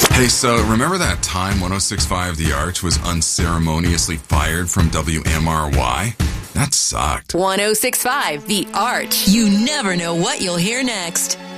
Hey, so remember that time 1065 The Arch was unceremoniously fired from WMRY? That sucked. 1065 The Arch. You never know what you'll hear next.